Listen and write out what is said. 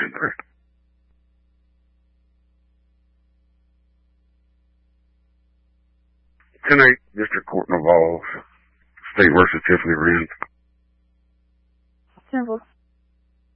there. Tonight, District Court Naval, State versus Tiffany Wren. Simple.